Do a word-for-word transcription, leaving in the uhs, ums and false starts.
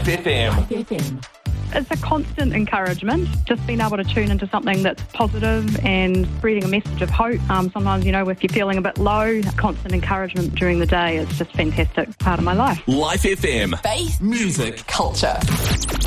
Life F M. Life F M. It's a constant encouragement, just being able to tune into something that's positive and spreading a message of hope. Um, sometimes, you know, if you're feeling a bit low, constant encouragement during the day is just a fantastic part of my life. Life F M. Faith, music, culture.